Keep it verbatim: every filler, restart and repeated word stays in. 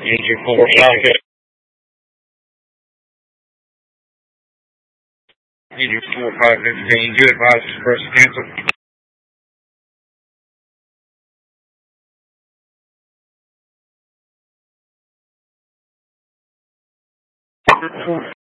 Engine four socket. Engine four five fifteen. You advise to press cancel.